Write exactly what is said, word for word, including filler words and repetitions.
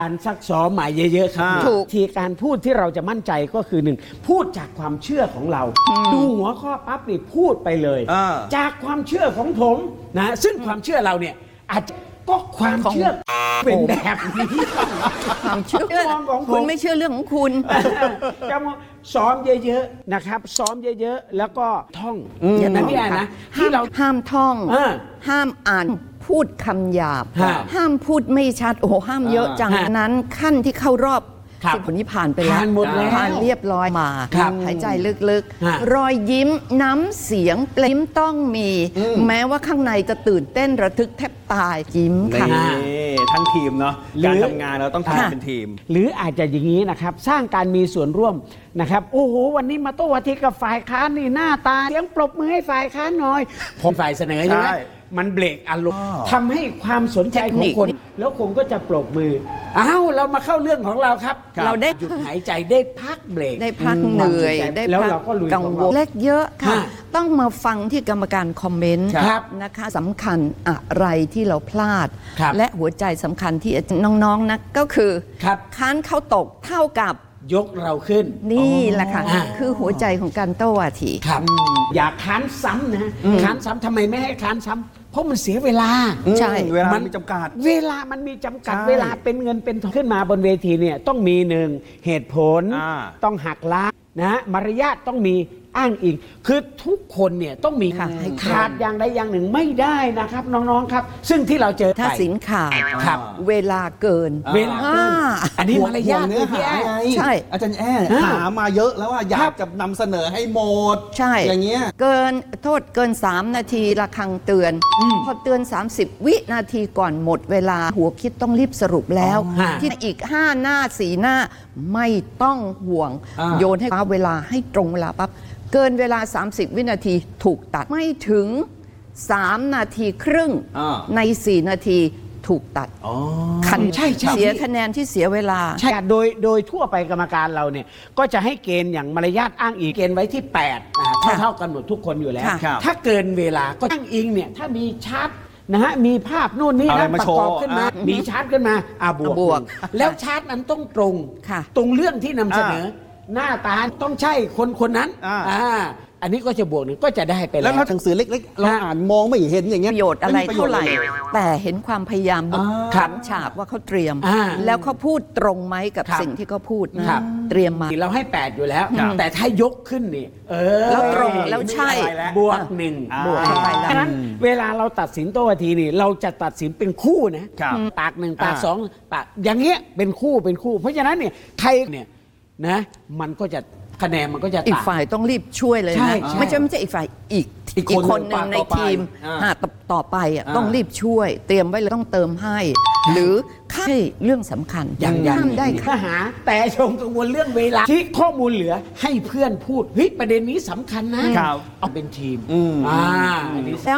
การซักซ้อมหมายเยอะๆครับถูกทีการพูดที่เราจะมั่นใจก็คือหนึ่งพูดจากความเชื่อของเรา ดูหัวข้อปั๊บนี่พูดไปเลยจากความเชื่อของผมนะซึ่งความเชื่อเราเนี่ยอาจจะก็ความเชื่อเป็นแบบนี้ความเชื่อของคุณไม่เชื่อเรื่องของคุณจะซ้อมเยอะๆนะครับซ้อมเยอะๆแล้วก็ท่องอย่างนั้นนี่นะที่เราห้ามท่องห้ามอ่านพูดคำหยาบห้ามพูดไม่ชัดโอ้โหห้ามเยอะจังนั้นขั้นที่เข้ารอบสิบคนนี้ผ่านไปแล้วผ่านหมดแล้วผ่านเรียบร้อยมาหายใจลึกๆรอยยิ้มน้ำเสียงยิ้มต้องมีแม้ว่าข้างในจะตื่นเต้นระทึกแทบตายยิ้มค่ะทั้งทีมเนาะการทำงานเราต้องทำเป็นทีมหรืออาจจะอย่างนี้นะครับสร้างการมีส่วนร่วมนะครับโอ้โหวันนี้มาโต้วาทีกับฝ่ายค้านนี่หน้าตาเสียงปรบมือให้ฝ่ายค้านหน่อยผมฝ่ายเสนอใช่ไหมมันเบรกอารมณ์ทำให้ความสนใจของคนแล้วคนก็จะปรบมืออ้าวเรามาเข้าเรื่องของเราครับเราได้หยุดหายใจได้พักเบรกได้พักเหนื่อยได้พักกังวลเล็กเยอะค่ะต้องมาฟังที่กรรมการคอมเมนต์นะคะสำคัญอะไรที่เราพลาดและหัวใจสำคัญที่น้องๆนะก็คือค้านเขาตกเท่ากับยกเราขึ้นนี่แหละค่ะคือหัวใจของการโต้วาทีครับอย่าค้านซ้ำนะค้านซ้ำทำไมไม่ให้ค้านซ้ำเพราะมันเสียเวลาใช่เวลามันมีจำกัดเวลามันมีจำกัดเวลาเป็นเงินเป็นทองขึ้นมาบนเวทีเนี่ยต้องมีหนึ่งเหตุผลต้องหักล้างนะมารยาทต้องมีอ้างอิงคือทุกคนเนี่ยต้องมีขาดอย่างใดอย่างหนึ่งไม่ได้นะครับน้องๆครับซึ่งที่เราเจอถ้าสินขาดครับเวลาเกินเวลาเกินอันนี้มารยาทเนื้อหาไงใช่อาจารย์แอ้หามาเยอะแล้วว่าอยากจะนำเสนอให้หมดใช่อย่างเงี้ยเกินโทษเกินสามนาทีระฆังเตือนพอเตือนสามสิบวินาทีก่อนหมดเวลาหัวคิดต้องรีบสรุปแล้วที่อีกห้าหน้าสี่หน้าไม่ต้องห่วงโยนให้เวลาให้ตรงเวลาปั๊บเกินเวลาสามสิบวินาทีถูกตัดไม่ถึงสามนาทีครึ่งในสี่นาทีถูกตัดคันเสียคะแนนที่เสียเวลาใช่โดยโดยทั่วไปกรรมการเราเนี่ยก็จะให้เกณฑ์อย่างมารยาทอ้างอิงเกณฑ์ไว้ที่แปดเท่าเท่ากันหมดทุกคนอยู่แล้วถ้าเกินเวลาก็อ้างอิงเนี่ยถ้ามีชาร์ตนะฮะมีภาพนู่นนี่นะประกอบขึ้นมามีชาร์ตขึ้นมาอ่าบวกแล้วชาร์ตนั้นต้องตรงตรงเรื่องที่นำเสนอหน้าตาต้องใช่คนคนนั้นอ่าอันนี้ก็จะบวกหนึ่งก็จะได้ไปแล้วแล้วหนังสือเล็กๆเราอ่านมองไม่เห็นอย่างเงี้ยประโยชน์อะไรเท่าไหร่แต่เห็นความพยายามขันฉาบว่าเขาเตรียมแล้วเขาพูดตรงไหมกับสิ่งที่เขาพูดเตรียมมาเราให้แปดอยู่แล้วแต่ถ้ายกขึ้นนี่เออแล้วตรงแล้วใช่บวกหนึ่งบวกไปแล้วฉะนั้นเวลาเราตัดสินโต้วาทีนี่เราจะตัดสินเป็นคู่นะปากหนึ่งปากสองปากอย่างเงี้ยเป็นคู่เป็นคู่เพราะฉะนั้นเนี่ยใครเนี่ยนะมันก็จะคะแนนมันก็จะอีกฝ่ายต้องรีบช่วยเลยนะไม่ใช่ไม่ใช่อีกฝ่ายอีกอีกคนหนึ่งในทีมต่อไปต้องรีบช่วยเตรียมไว้เลยต้องเติมให้หรือค่าเรื่องสำคัญอย่างห้ามได้ข้าหาแต่ชงกังวลเรื่องเวลาที่ข้อมูลเหลือให้เพื่อนพูดเฮ้ยประเด็นนี้สำคัญนะเอาเป็นทีมอ่า